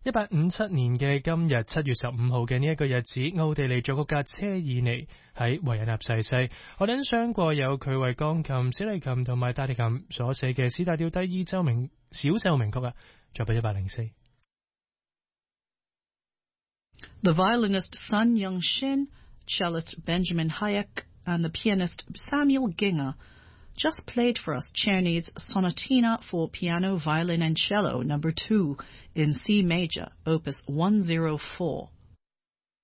1857年嘅今日7月15號嘅呢一個日子，奧地利作曲家車爾尼喺維也納逝世。我哋欣賞過有佢為鋼琴、小提琴同埋大提琴所寫嘅 C 大調第二奏小奏鳴曲啊，作品104。 The violinist Sun Young-shin, cellist Benjamin Hayek, and the pianist Samuel Ginger just played for us Czerny's Sonatina for Piano, Violin and Cello No. 2 in C major, Opus 104.